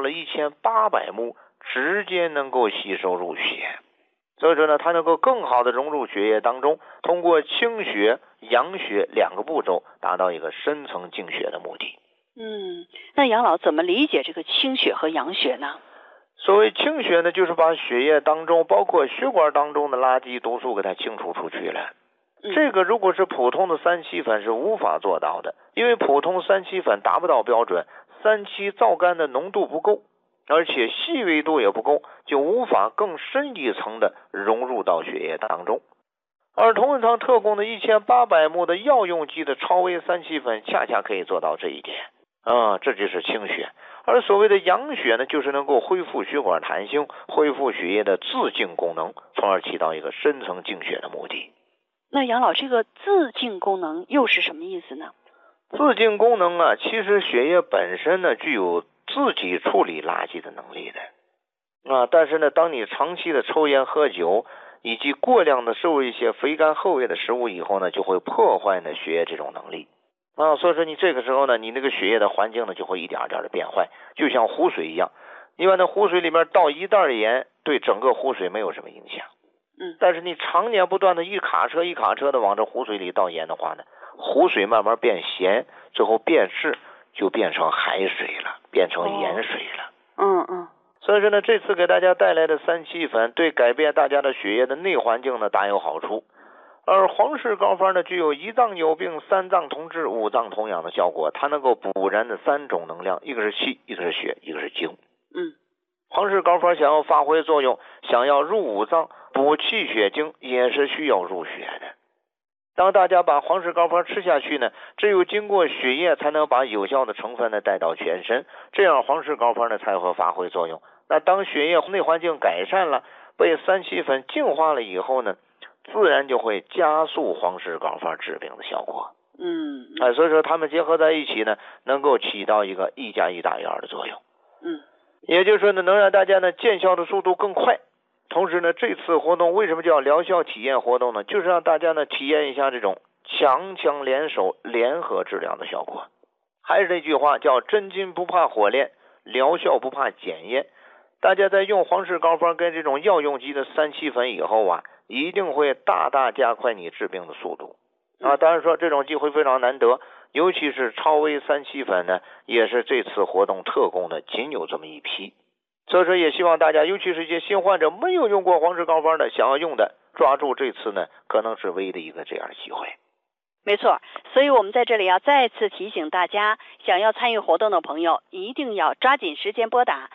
了1800目，直接能够吸收入血。所以说呢，它能够更好的融入血液当中，通过清血、养血2个步骤，达到一个深层净血的目的。 那杨老怎么理解这个清血和养血呢？ 所谓清血呢，就是把血液当中包括血管当中的垃圾毒素给它清除出去了。这个如果是普通的3七粉是无法做到的，因为普通3七粉达不到标准，3七皂苷的浓度不够，而且细微度也不够，就无法更深一层的融入到血液当中。而同仁堂特供的1800目的药用级的超微3七粉恰恰可以做到这一点这就是清血。而所谓的养血呢，就是能够恢复血管弹性，恢复血液的自净功能，从而起到一个深层净血的目的。 那杨老，这个自净功能又是什么意思呢？ 自净功能其实血液本身呢具有自己处理垃圾的能力的但是呢，当你长期的抽烟喝酒以及过量的摄入一些肥甘厚味的食物以后呢，就会破坏呢血液这种能力所以说你这个时候呢，你那个血液的环境呢就会一点点的变坏，就像湖水一样，你把那湖水里面倒1袋盐，对整个湖水没有什么影响但是你常年不断的一卡车一卡车的往这湖水里倒盐的话呢，湖水慢慢变咸，最后变质，就变成海水了，变成盐水了所以说呢，这次给大家带来的3七粉对改变大家的血液的内环境呢大有好处。而黄氏膏方呢，具有1脏有病、3脏同治、5脏同养的效果，它能够补燃的3种能量，一个是气，一个是血，一个是精黄氏膏方想要发挥作用，想要入5脏补气血精，也是需要入血的。当大家把黄氏膏方吃下去呢，只有经过血液才能把有效的成分呢带到全身，这样黄氏膏方呢才会发挥作用。那当血液内环境改善了，被3七粉净化了以后呢，自然就会加速黄氏膏方治病的效果所以说它们结合在一起呢，能够起到一个1加1大于2的作用也就是说呢，能让大家呢见效的速度更快。同时呢，这次活动为什么叫疗效体验活动呢？就是让大家呢体验一下这种强强联手联合治疗的效果。还是这句话，叫真金不怕火炼，疗效不怕检验。大家在用黄氏膏方跟这种药用级的3七粉以后一定会大大加快你治病的速度当然说这种机会非常难得，尤其是超微3七粉呢，也是这次活动特供的，仅有这么一批。所以说也希望大家，尤其是一些新患者没有用过黄氏膏方的，想要用的，抓住这次呢可能是唯一的一个这样的机会。 没错，所以我们在这里要再次提醒大家，想要参与活动的朋友一定要抓紧时间拨打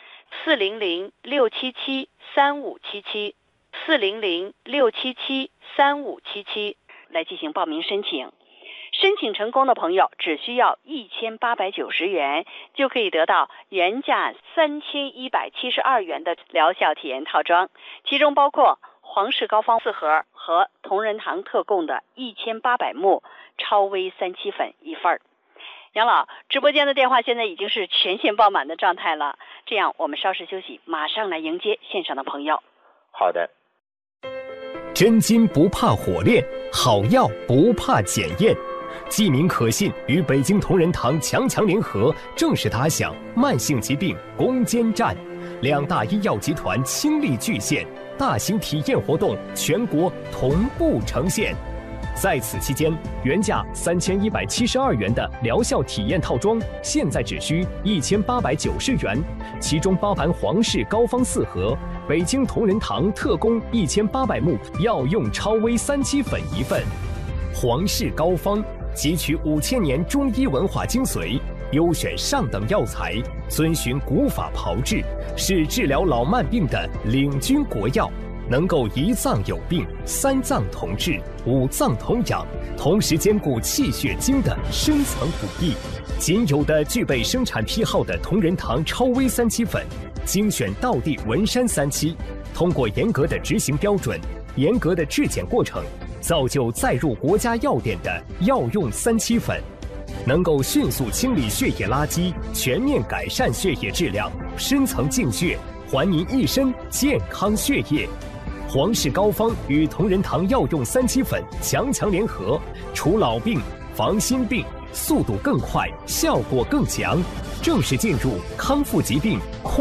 400-677-3577 400-677-3577来进行报名申请。申请成功的朋友只需要1890元，就可以得到原价3172元的疗效体验套装，其中包括黄氏膏方4盒和同仁堂特供的1800目超微3七粉1份。杨老，直播间的电话现在已经是全线爆满的状态了，这样我们稍事休息，马上来迎接线上的朋友。 好的。 真金不怕火炼，好药不怕检验。济民可信与北京同仁堂强联合，正式打响慢性疾病攻坚战，2大医药集团倾力巨献，大型体验活动全国同步呈现。在此期间，原价3172元的疗效体验套装，现在只需1890元，其中包含黄氏膏方4盒，北京同仁堂特供1800目药用超微3七粉1份。黄氏膏方汲取5000年中医文化精髓，优选上等药材，遵循古法炮制，是治疗老慢病的领军国药，能够1脏有病、3脏同治、5脏同养，同时兼顾气血精的深层补益。仅有的具备生产批号的同仁堂超微3七粉，精选道地文山3七，通过严格的执行标准、严格的质检过程，造就载入国家药典的药用3七粉，能够迅速清理血液垃圾，全面改善血液质量，深层净血，还您一身健康血液。黄氏膏方与同仁堂药用3七粉强联合，除老病防新病，速度更快，效果更强，正式进入康复疾病